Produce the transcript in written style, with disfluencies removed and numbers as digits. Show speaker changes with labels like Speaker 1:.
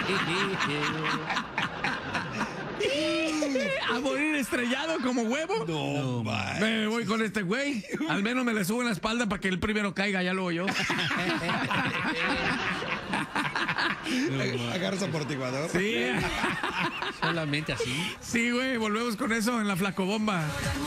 Speaker 1: ¿A morir estrellado como huevo?
Speaker 2: No,
Speaker 1: Me voy con este güey. Al menos me le subo en la espalda para que el primero caiga, ya luego yo.
Speaker 2: Agarras amortiguador.
Speaker 1: Sí.
Speaker 3: Solamente así.
Speaker 1: Sí, güey, volvemos con eso en la flacobomba.